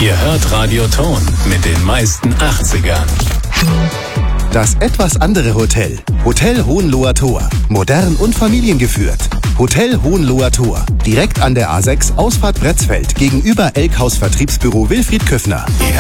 Ihr hört Radio Ton mit den meisten 80ern. Das etwas andere Hotel. Hotel Hohenloher Tor. Modern und familiengeführt. Hotel Hohenloher Tor. Direkt an der A6 Ausfahrt Bretzfeld gegenüber Elkhaus Vertriebsbüro Wilfried Köffner. Ihr